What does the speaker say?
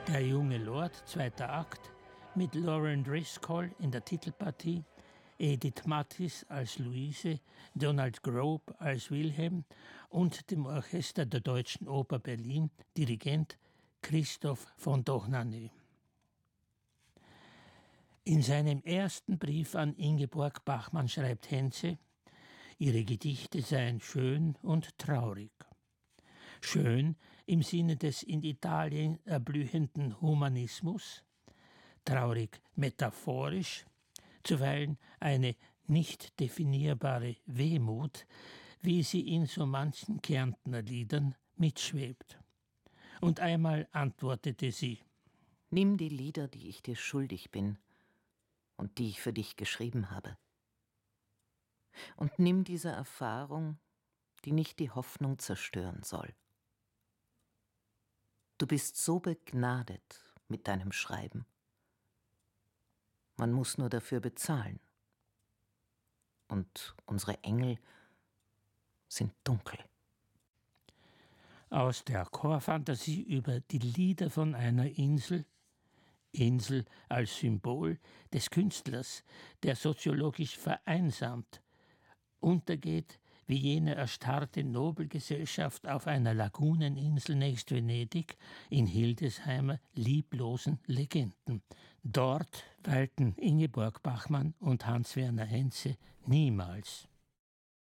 Der junge Lord, zweiter Akt, mit Lauren Driscoll in der Titelpartie, Edith Mattis als Luise, Donald Grobe als Wilhelm und dem Orchester der Deutschen Oper Berlin, Dirigent Christoph von Dohnanyi. In seinem ersten Brief an Ingeborg Bachmann schreibt Henze, ihre Gedichte seien schön und traurig. Schön im Sinne des in Italien erblühenden Humanismus, traurig metaphorisch, zuweilen eine nicht definierbare Wehmut, wie sie in so manchen Kärntner Liedern mitschwebt. Und einmal antwortete sie: Nimm die Lieder, die ich dir schuldig bin und die ich für dich geschrieben habe. Und nimm diese Erfahrung, die nicht die Hoffnung zerstören soll. Du bist so begnadet mit deinem Schreiben. Man muss nur dafür bezahlen. Und unsere Engel sind dunkel. Aus der Chorfantasie über die Lieder von einer Insel, Insel als Symbol des Künstlers, der soziologisch vereinsamt, untergeht wie jene erstarrte Nobelgesellschaft auf einer Laguneninsel nächst Venedig in Hildesheimer lieblosen Legenden. Dort weilten Ingeborg Bachmann und Hans-Werner Henze niemals.